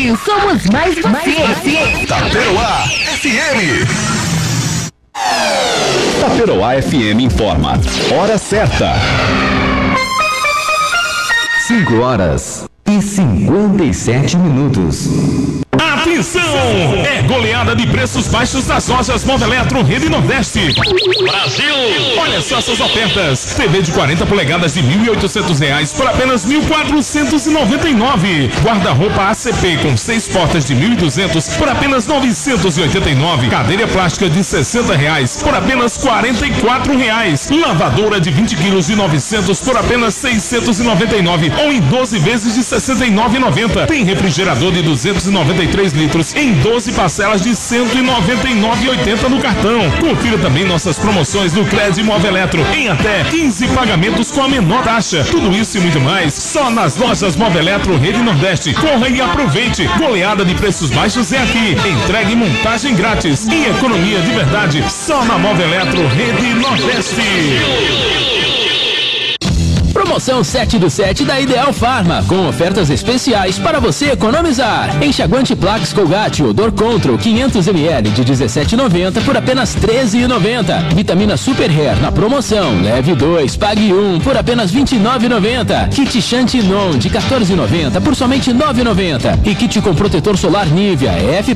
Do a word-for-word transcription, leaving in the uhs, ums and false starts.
Aqui somos mais você. Taperoá F M. Taperoá F M informa. Hora certa. cinco horas e cinquenta e sete minutos. Atenção! É goleada de preços baixos das lojas Moveletro Rede Nordeste. Brasil! Olha só essas ofertas. T V de quarenta polegadas de mil e oitocentos reais por apenas mil quatrocentos e noventa e nove. Guarda-roupa A C P com seis portas de mil e duzentos por apenas novecentos e oitenta e nove. Cadeira plástica de sessenta reais por apenas quarenta e quatro reais. Lavadora de vinte quilos de novecentos por apenas seiscentos e noventa e nove ou em doze vezes de sessenta e nove reais e noventa centavos. Tem refrigerador de duzentos e noventa e três litros em doze parcelas de cento e noventa e nove reais e oitenta centavos no cartão. Confira também nossas promoções do Crédito Moveletro em até quinze pagamentos com a menor taxa. Tudo isso e muito mais só nas lojas Moveletro Rede Nordeste. Corra e aproveite. Goleada de preços baixos é aqui. Entrega e montagem grátis e economia de verdade só na Moveletro Rede Nordeste. Promoção sete do sete da Ideal Farma, com ofertas especiais para você economizar. Enxaguante Plax Colgate Odor Control quinhentos mililitros de dezessete reais e noventa centavos por apenas treze reais e noventa centavos. Vitamina Super Hair na promoção, leve dois, pague um por apenas vinte e nove reais e noventa centavos. Kit Chantinon de quatorze reais e noventa centavos por somente nove reais e noventa centavos. E kit com protetor solar Nivea F